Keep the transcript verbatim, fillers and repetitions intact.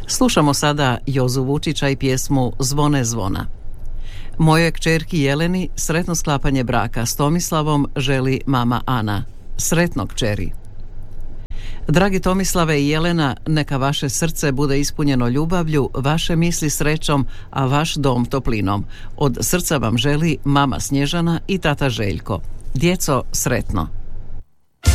Slušamo sada Jozu Vučića i pjesmu Zvone zvona. Mojoj kćerki Jeleni sretno sklapanje braka s Tomislavom želi mama Ana. Sretno kćeri. Dragi Tomislave i Jelena, neka vaše srce bude ispunjeno ljubavlju, vaše misli srećom, a vaš dom toplinom. Od srca vam želi mama Snježana i tata Željko. Djeco, sretno.